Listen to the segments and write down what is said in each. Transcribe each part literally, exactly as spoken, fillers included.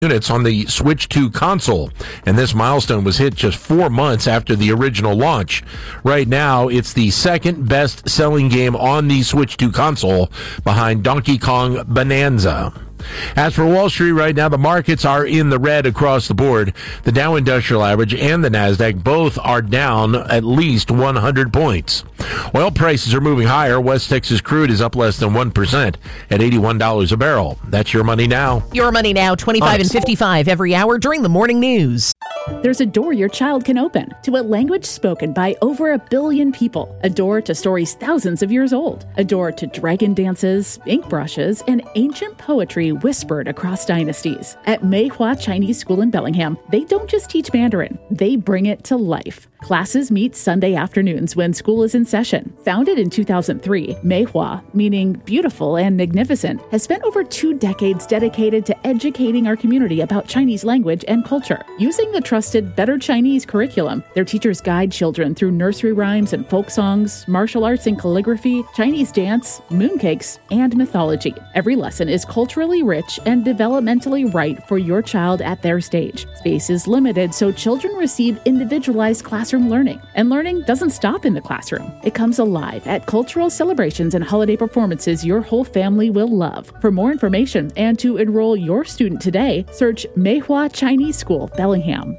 units on the Switch two console, and this milestone was hit just four months after the original launch. Right now, it's the second best-selling game on the Switch two console, behind Donkey Kong Bonanza. As for Wall Street right now, the markets are in the red across the board. The Dow Industrial Average and the NASDAQ both are down at least one hundred points. Oil prices are moving higher. West Texas crude is up less than one percent at eighty-one dollars a barrel. That's Your Money Now. Your Money Now, twenty-five and fifty-five every hour during the morning news. There's a door your child can open to a language spoken by over a billion people. A door to stories thousands of years old. A door to dragon dances, ink brushes, and ancient poetry whispered across dynasties. At Meihua Chinese School in Bellingham, they don't just teach Mandarin, they bring it to life. Classes meet Sunday afternoons when school is in session. Founded in two thousand three, Meihua, meaning beautiful and magnificent, has spent over two decades dedicated to educating our community about Chinese language and culture. Using the trusted Better Chinese curriculum, their teachers guide children through nursery rhymes and folk songs, martial arts and calligraphy, Chinese dance, mooncakes, and mythology. Every lesson is culturally rich and developmentally right for your child at their stage. Space is limited, so children receive individualized classroom learning. And learning doesn't stop in the classroom. It comes alive at cultural celebrations and holiday performances your whole family will love. For more information and to enroll your student today, search Meihua Chinese School, Bellingham.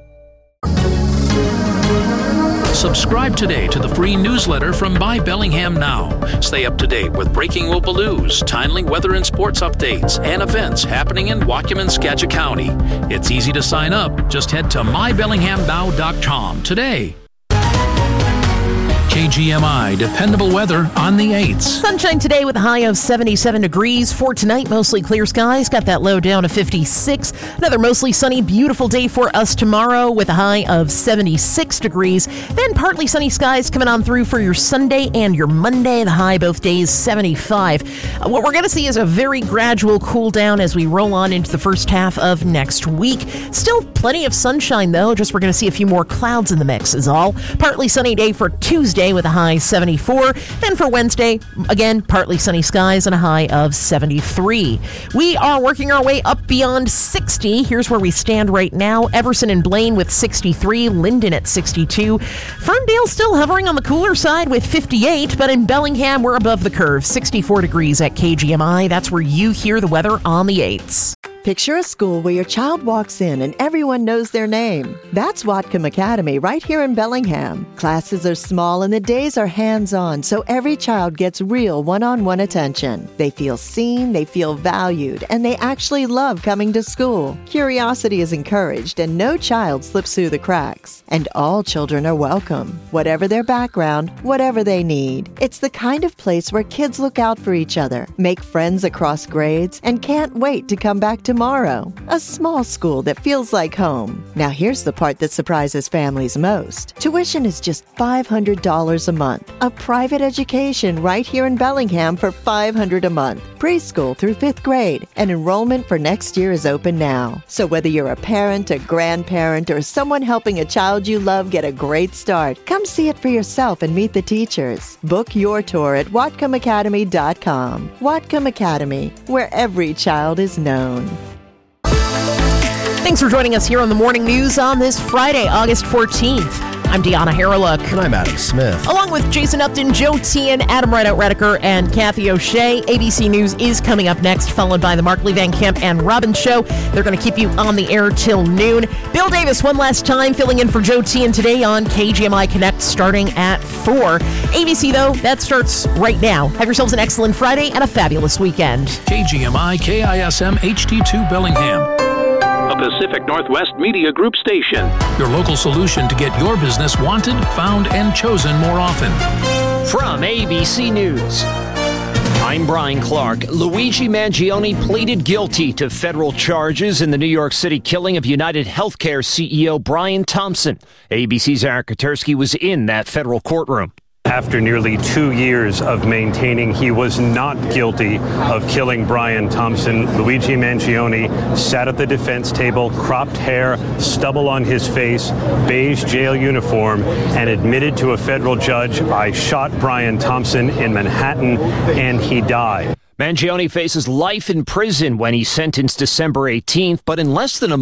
Subscribe today to the free newsletter from My Bellingham Now. Stay up to date with breaking local news, timely weather and sports updates, and events happening in Waukegan, Skagit County. It's easy to sign up. Just head to my bellingham now dot com today. K G M I, dependable weather on the eights. Sunshine today with a high of seventy-seven degrees. For tonight, mostly clear skies. Got that low down to fifty-six. Another mostly sunny, beautiful day for us tomorrow with a high of seventy-six degrees. Then partly sunny skies coming on through for your Sunday and your Monday. The high both days seventy-five. Uh, what we're going to see is a very gradual cool down as we roll on into the first half of next week. Still plenty of sunshine though. Just we're going to see a few more clouds in the mix is all. Partly sunny day for Tuesday with a high seventy-four. Then for Wednesday, again, partly sunny skies and a high of seventy-three. We are working our way up beyond sixty. Here's where we stand right now. Everson and Blaine with sixty-three. Linden at sixty-two. Ferndale still hovering on the cooler side with fifty-eight, but in Bellingham, we're above the curve. sixty-four degrees at K G M I. That's where you hear the weather on the eights. Picture a school where your child walks in and everyone knows their name. That's Whatcom Academy right here in Bellingham. Classes are small and the days are hands-on, so every child gets real one-on-one attention. They feel seen, they feel valued, and they actually love coming to school. Curiosity is encouraged and no child slips through the cracks. And all children are welcome, whatever their background, whatever they need. It's the kind of place where kids look out for each other, make friends across grades, and can't wait to come back to tomorrow. A small school that feels like home. Now here's the part that surprises families most. Tuition is just five hundred dollars a month. A private education right here in Bellingham for five hundred dollars a month. Preschool through fifth grade. And enrollment for next year is open now. So whether you're a parent, a grandparent, or someone helping a child you love get a great start, come see it for yourself and meet the teachers. Book your tour at whatcom academy dot com. Whatcom Academy, where every child is known. Thanks for joining us here on the Morning News on this Friday, August fourteenth. I'm Deanna Harreluk. And I'm Adam Smith. Along with Jason Upton, Joe Tian, Adam Rideout-Redeker, and Kathy O'Shea. A B C News is coming up next, followed by the Markley Van Camp and Robin Show. They're going to keep you on the air till noon. Bill Davis, one last time, filling in for Joe Tian today on K G M I Connect, starting at four. A B C, though, that starts right now. Have yourselves an excellent Friday and a fabulous weekend. K G M I K I S M H D two Bellingham. A Pacific Northwest Media Group station. Your local solution to get your business wanted, found, and chosen more often. From A B C News, I'm Brian Clark. Luigi Mangione pleaded guilty to federal charges in the New York City killing of United Healthcare C E O Brian Thompson. A B C's Eric Katersky was in that federal courtroom. After nearly two years of maintaining he was not guilty of killing Brian Thompson, Luigi Mangione sat at the defense table, cropped hair, stubble on his face, beige jail uniform, and admitted to a federal judge, "I shot Brian Thompson in Manhattan and he died." Mangione faces life in prison when he's sentenced December eighteenth, but in less than a